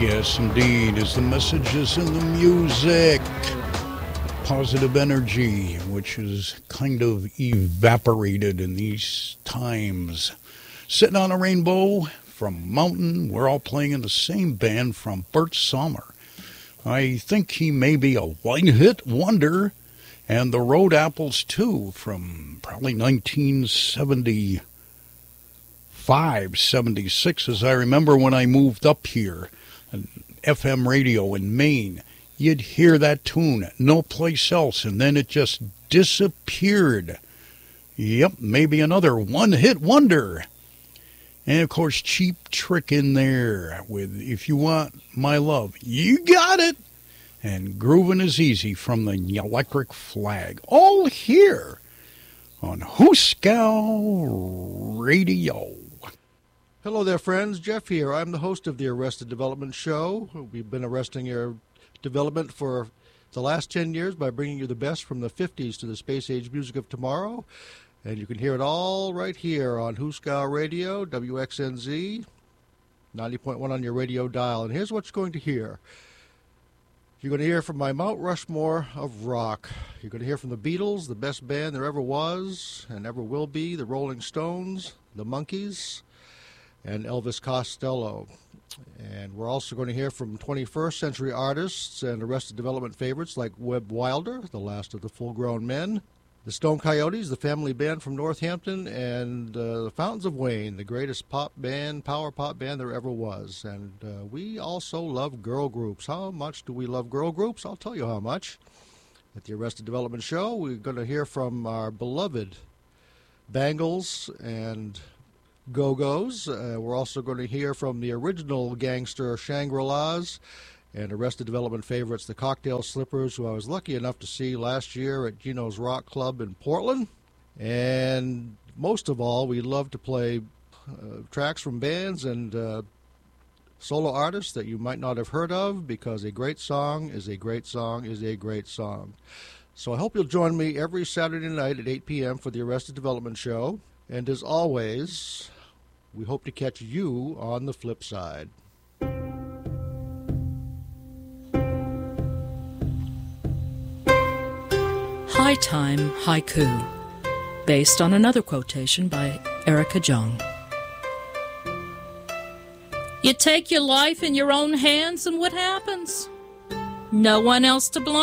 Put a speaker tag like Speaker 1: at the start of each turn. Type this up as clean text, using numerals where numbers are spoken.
Speaker 1: Yes, indeed, as the message is in the music. Positive energy, which is kind of evaporated in these times. Sitting on a Rainbow from Mountain. We're all playing in the same band from Bert Sommer. I think he may be a one-hit wonder. And the Road Apples, too, from probably 1975, 76, as I remember when I moved up here. FM radio in Maine, you'd hear that tune no place else, and then it just disappeared. Yep, maybe another one-hit wonder. And, of course, Cheap Trick in there with If You Want My Love, You Got It. And Groovin' Is Easy from the Electric Flag. All here on Hooskow Radio.
Speaker 2: Hello there, friends. Jeff here. I'm the host of the Arrested Development Show. We've been arresting your development for the last 10 years by bringing you the best from the 50s to the space age music of tomorrow. And you can hear it all right here on Hooskow Radio, WXNZ, 90.1 on your radio dial. And here's what you're going to hear. You're going to hear from my Mount Rushmore of rock. You're going to hear from the Beatles, the best band there ever was and ever will be, the Rolling Stones, the Monkees, and Elvis Costello. And we're also going to hear from 21st century artists and Arrested Development favorites like Webb Wilder, the last of the full-grown men, the Stone Coyotes, the family band from Northampton, and the Fountains of Wayne, the greatest pop band, power pop band there ever was. And we also love girl groups. How much do we love girl groups? I'll tell you how much. At the Arrested Development Show, we're going to hear from our beloved Bangles and Go-Go's. We're also going to hear from the original gangster Shangri-Las and Arrested Development favorites, the Cocktail Slippers, who I was lucky enough to see last year at Gino's Rock Club in Portland. And most of all, we love to play tracks from bands and solo artists that you might not have heard of, because a great song is a great song is a great song. So I hope you'll join me every Saturday night at 8 p.m. for the Arrested Development Show. And as always, we hope to catch you on the flip side.
Speaker 3: High Time Haiku, based on another quotation by Erica Jung. You take your life in your own hands, and what happens? No one else to blame.